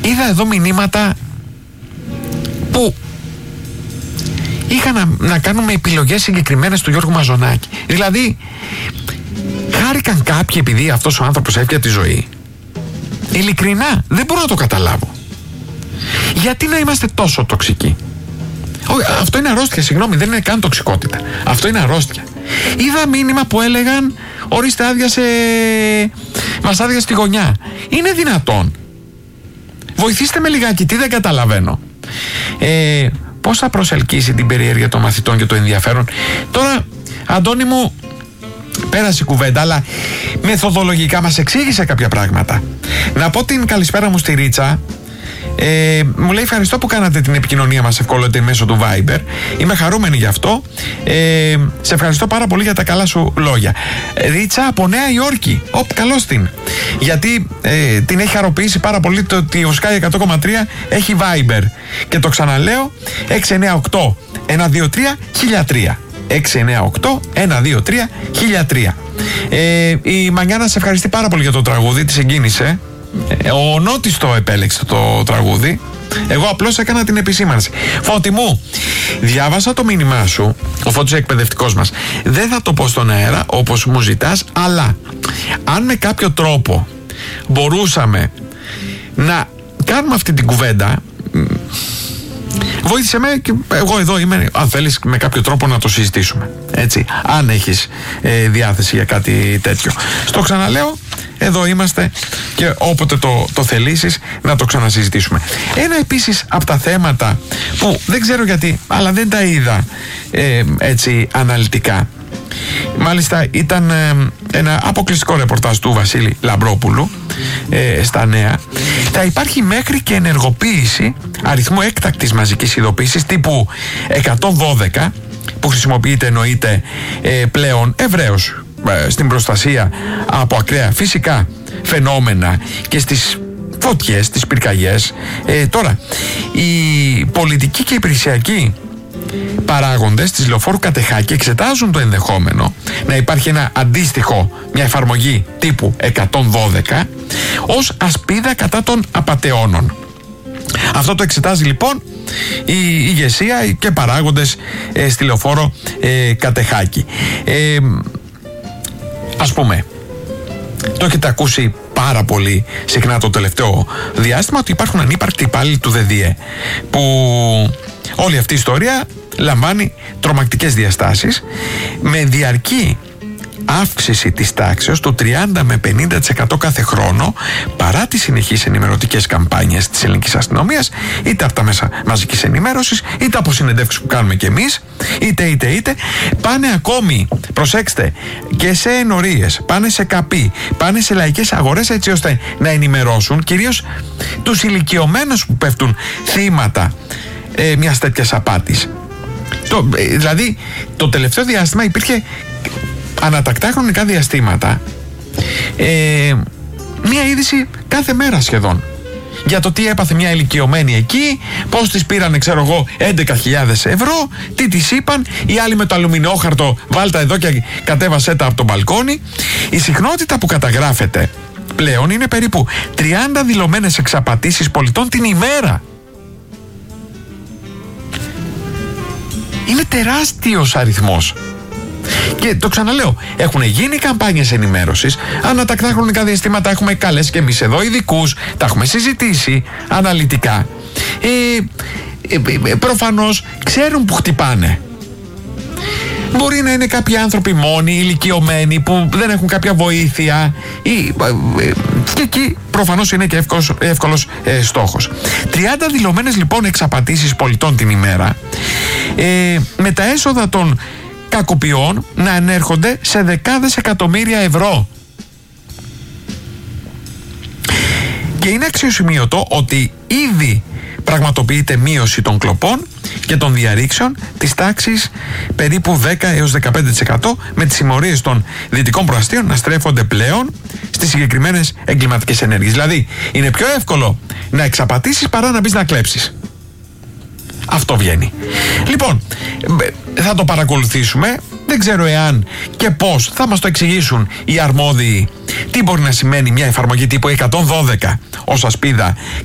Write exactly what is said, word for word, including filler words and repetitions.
είδα εδώ μηνύματα που είχαν να, να κάνουν με επιλογές συγκεκριμένες του Γιώργου Μαζονάκη. Δηλαδή, χάρηκαν κάποιοι επειδή αυτός ο άνθρωπος έφυγε τη ζωή. Ειλικρινά, δεν μπορώ να το καταλάβω. Γιατί να είμαστε τόσο τοξικοί? Αυτό είναι αρρώστια, συγγνώμη, δεν είναι καν τοξικότητα. Αυτό είναι αρρώστια. Είδα μήνυμα που έλεγαν, ορίστε, άδειασε, μας άδειασε τη γωνιά. Είναι δυνατόν? Βοηθήστε με λιγάκι, τι δεν καταλαβαίνω. Ε, πώς θα προσελκύσει την περιέργεια των μαθητών και το ενδιαφέρον? Τώρα, Αντώνη μου, πέρασε η κουβέντα, αλλά μεθοδολογικά μας εξήγησε κάποια πράγματα. Να πω την καλησπέρα μου στη Ρίτσα. Ε, μου λέει ευχαριστώ που κάνατε την επικοινωνία μας ευκολότερη μέσω του Viber. Είμαι χαρούμενη γι' αυτό. ε, Σε ευχαριστώ πάρα πολύ για τα καλά σου λόγια. Ρίτσα από Νέα Υόρκη. Οπ, καλώς την. Γιατί ε, την έχει χαροποιήσει πάρα πολύ το ότι ο Sky εκατό κόμμα τρία έχει Viber. Και το ξαναλέω, έξι εννιά οκτώ ένα δύο τρία χίλια τρία. έξι εννιά οκτώ ένα δύο τρία χίλια τρία. ε, Η Μανιάνα σε ευχαριστεί πάρα πολύ για το τραγούδι. Τη συγκίνησε. Ο Νότης το επέλεξε το τραγούδι. Εγώ απλώς έκανα την επισήμανση. Φώτη μου, διάβασα το μήνυμά σου. Ο Φώτης ο εκπαιδευτικός μας. Δεν θα το πω στον αέρα όπως μου ζητάς, αλλά αν με κάποιο τρόπο μπορούσαμε να κάνουμε αυτή την κουβέντα, βοήθησε με και εγώ εδώ είμαι, αν θέλεις με κάποιο τρόπο να το συζητήσουμε. Έτσι, αν έχεις ε, διάθεση για κάτι τέτοιο. Στο ξαναλέω, εδώ είμαστε και όποτε το, το θελήσεις να το ξανασυζητήσουμε. Ένα επίσης από τα θέματα που δεν ξέρω γιατί, αλλά δεν τα είδα ε, έτσι αναλυτικά. Μάλιστα ήταν ε, ένα αποκλειστικό ρεπορτάζ του Βασίλη Λαμπρόπουλου ε, στα Νέα. Θα υπάρχει μέχρι και ενεργοποίηση αριθμού έκτακτης μαζικής ειδοποίησης τύπου εκατόν δώδεκα, που χρησιμοποιείται εννοείται ε, πλέον ευρέως ε, στην προστασία από ακραία φυσικά φαινόμενα και στις φωτιές, τις πυρκαγιές. Ε, τώρα, οι πολιτικοί και οι υπηρεσιακοί παράγοντες της Λεωφόρου Κατεχάκη εξετάζουν το ενδεχόμενο να υπάρχει ένα αντίστοιχο, μια εφαρμογή τύπου εκατόν δώδεκα ως ασπίδα κατά των απατεώνων. Αυτό το εξετάζει λοιπόν η ηγεσία και παράγοντες ε, στη Λεωφόρο ε, Κατεχάκη. Ε, ας πούμε, το έχετε ακούσει πάρα πολύ συχνά το τελευταίο διάστημα ότι υπάρχουν ανύπαρκτοι υπάλληλοι του ΔΔΕ, που όλη αυτή η ιστορία λαμβάνει τρομακτικές διαστάσεις με διαρκή αύξηση της τάξεως του τριάντα με πενήντα τοις εκατό κάθε χρόνο, παρά τις συνεχείς ενημερωτικές καμπάνιες της ελληνικής αστυνομίας, είτε από τα μέσα μαζικής ενημέρωσης, είτε από συνεντεύξεις που κάνουμε κι εμείς, είτε είτε είτε πάνε ακόμη, προσέξτε, και σε ενορίες, πάνε σε καπί, πάνε σε λαϊκές αγορές, έτσι ώστε να ενημερώσουν κυρίως τους ηλικιωμένους που πέφτουν θύματα ε, μιας τέτοιας απάτης. Το, ε, δηλαδή το τελευταίο διάστημα υπήρχε ανατακτά χρονικά διαστήματα ε, μία είδηση κάθε μέρα σχεδόν για το τι έπαθε μια ηλικιωμένη εκεί, πώς της πήρανε, ξέρω εγώ, έντεκα χιλιάδες ευρώ, τι της είπαν, οι άλλοι με το αλουμινιόχαρτο βάλτα εδώ και κατέβασέ τα από το μπαλκόνι. Η συχνότητα που καταγράφεται πλέον είναι περίπου τριάντα δηλωμένες εξαπατήσεις πολιτών την ημέρα. Είναι τεράστιος αριθμός. Και το ξαναλέω, έχουν γίνει καμπάνιες ενημέρωσης, ανατακτά χρονικά διαστήματα έχουμε καλέσει και εμείς εδώ ειδικούς, τα έχουμε συζητήσει αναλυτικά. Ε, ε, ε, προφανώς ξέρουν που χτυπάνε. Μπορεί να είναι κάποιοι άνθρωποι μόνοι, ηλικιωμένοι, που δεν έχουν κάποια βοήθεια ή, ε, ε, και εκεί προφανώς είναι και εύκολος, εύκολος ε, στόχος. τριάντα δηλωμένες λοιπόν εξαπατήσεις πολιτών την ημέρα, ε, με τα έσοδα των κακοποιών να ανέρχονται σε δεκάδες εκατομμύρια ευρώ. Και είναι αξιοσημείωτο ότι ήδη πραγματοποιείται μείωση των κλοπών και των διαρρήξεων της τάξης περίπου δέκα έως δεκαπέντε τοις εκατό, με τις συμμορίες των δυτικών προαστίων να στρέφονται πλέον στις συγκεκριμένες εγκληματικές ενέργειες. Δηλαδή είναι πιο εύκολο να εξαπατήσεις παρά να μπεις να κλέψεις. Αυτό βγαίνει. Λοιπόν, θα το παρακολουθήσουμε. Δεν ξέρω εάν και πώς θα μας το εξηγήσουν οι αρμόδιοι τι μπορεί να σημαίνει μια εφαρμογή τύπου εκατόν δώδεκα ως ασπίδα